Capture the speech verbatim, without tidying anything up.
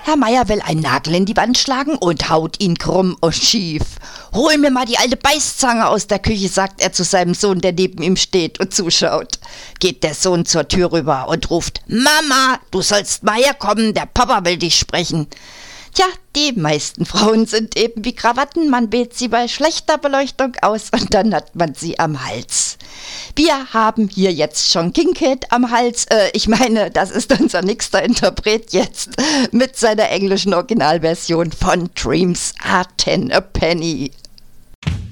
Herr Meier will einen Nagel in die Wand schlagen und haut ihn krumm und schief. »Hol mir mal die alte Beißzange aus der Küche«, sagt er zu seinem Sohn, der neben ihm steht und zuschaut. Geht der Sohn zur Tür rüber und ruft: »Mama, du sollst mal herkommen, der Papa will dich sprechen.« Tja, die meisten Frauen sind eben wie Krawatten, man wählt sie bei schlechter Beleuchtung aus und dann hat man sie am Hals. Wir haben hier jetzt schon King Kid am Hals, äh, ich meine, das ist unser nächster Interpret jetzt mit seiner englischen Originalversion von Dreams Are Ten a Penny.